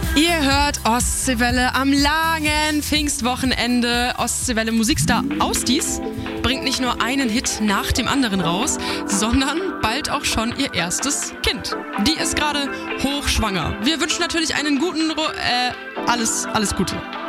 Ihr hört Ostseewelle am langen Pfingstwochenende. Ostseewelle Musikstar Austis bringt nicht nur einen Hit nach dem anderen raus, sondern bald auch schon ihr erstes Kind. Die ist gerade hochschwanger. Wir wünschen natürlich einen guten alles Gute.